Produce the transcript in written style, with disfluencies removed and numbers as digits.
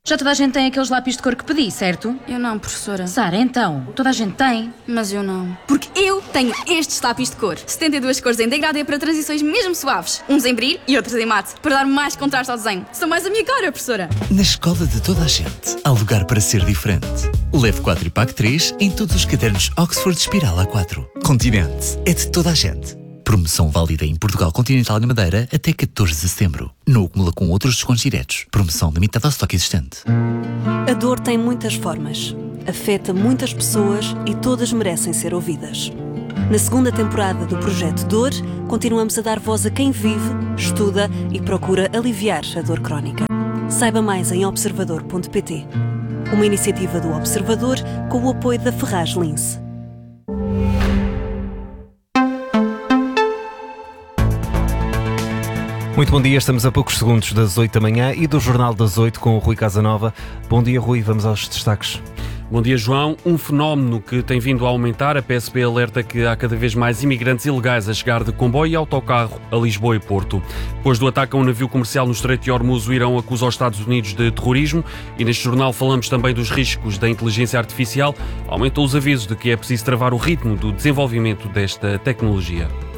Já toda a gente tem aqueles lápis de cor que pedi, certo? Eu não, professora. Sara, então, toda a gente tem. Mas eu não. Porque eu tenho estes lápis de cor. 72 cores em degradê para transições mesmo suaves. Uns em brilho e outros em mate. Para dar mais contraste ao desenho. São mais a minha cara, professora. Na escola de toda a gente, há lugar para ser diferente. Leve 4 e pague 3 em todos os cadernos Oxford Espiral A4. Continente é de toda a gente. Promoção válida em Portugal Continental e Madeira até 14 de setembro. Não acumula com outros descontos diretos. Promoção limitada ao estoque existente. A dor tem muitas formas. Afeta muitas pessoas e todas merecem ser ouvidas. Na segunda temporada do Projeto Dor, continuamos a dar voz a quem vive, estuda e procura aliviar a dor crónica. Saiba mais em observador.pt. Uma iniciativa do Observador com o apoio da Ferraz Lince. Muito bom dia, estamos a poucos segundos das 8 da manhã e do Jornal das 8 com o Rui Casanova. Bom dia, Rui, vamos aos destaques. Bom dia, João. Um fenómeno que tem vindo a aumentar, a PSP alerta que há cada vez mais imigrantes ilegais a chegar de comboio e autocarro a Lisboa e Porto. Depois do ataque a um navio comercial no Estreito de Hormuz, o Irão acusa os Estados Unidos de terrorismo e neste jornal falamos também dos riscos da inteligência artificial. Aumentou os avisos de que é preciso travar o ritmo do desenvolvimento desta tecnologia.